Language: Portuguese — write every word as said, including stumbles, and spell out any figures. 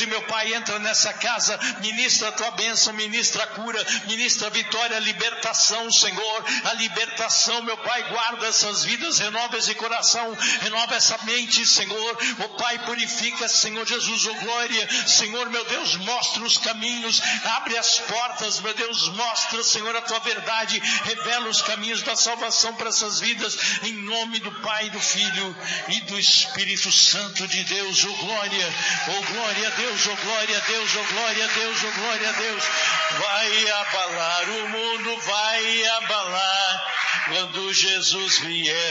e meu Pai, entra nessa casa, ministra a tua bênção, ministra a cura, ministra a vitória, a libertação, Senhor, a libertação, meu Pai, guarda essas vidas, renova esse coração, renova essa mente, Senhor, ó Pai, purifica, Senhor Jesus, ó glória, Senhor, meu Deus, mostra os caminhos, abre as portas, meu Deus, mostra, Senhor, a tua verdade, revela os caminhos da salvação para essas vidas, em nome do Pai, do Filho e do Espírito Santo de Deus, ó glória, ó glória a Deus, ó glória a Deus, ó glória a Deus, ó glória a Deus. Vai abalar o mundo, vai abalar quando Jesus vier.